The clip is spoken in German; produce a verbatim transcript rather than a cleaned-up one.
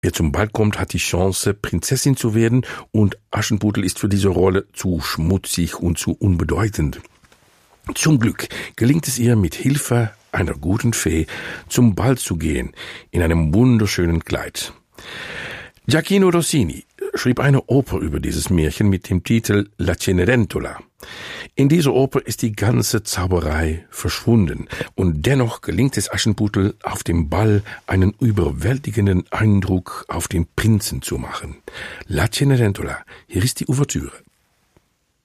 Wer zum Ball kommt, hat die Chance, Prinzessin zu werden, und Aschenputtel ist für diese Rolle zu schmutzig und zu unbedeutend. Zum Glück gelingt es ihr mit Hilfe einer guten Fee zum Ball zu gehen, in einem wunderschönen Kleid. Gioacchino Rossini schrieb eine Oper über dieses Märchen mit dem Titel La Cenerentola. In dieser Oper ist die ganze Zauberei verschwunden, und dennoch gelingt es Aschenputtel, auf dem Ball einen überwältigenden Eindruck auf den Prinzen zu machen. La Cenerentola, hier ist die Ouvertüre.